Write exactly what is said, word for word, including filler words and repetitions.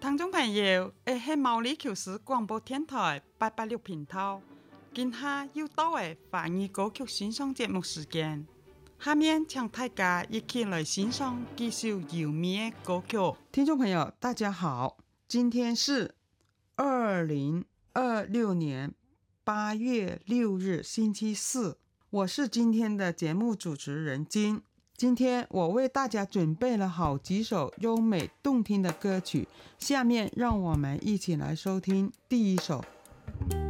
聽眾朋友，誒係毛里求斯廣播電台八八六頻道，今下又到誒華語歌曲欣賞節目時間。下面請大家一起來欣賞幾首優美的歌曲。聽眾朋友，大家好，今天是二零二六年八月六日星期四，我是今天的節目主持人金。今天我為大家準備了好幾首優美動聽的歌曲，下面讓我們一起來收聽第一首。